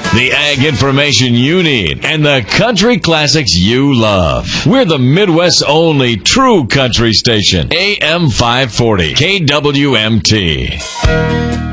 The ag information you need and the country classics you love. We're the Midwest's only true country station. AM 540, KWMT.